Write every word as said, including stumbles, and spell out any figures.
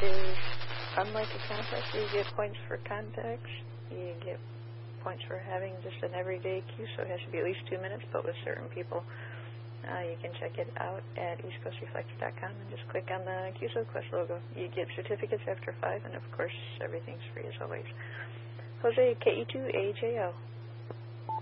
is unlike a contest. You get points for contacts. You get points for having just an everyday Q, so it has to be at least two minutes, but with certain people. Uh, you can check it out at east coast reflector dot com and just click on the Q S O Quest logo. You get certificates after five, and of course, everything's free as always. Jose, K E two A J O.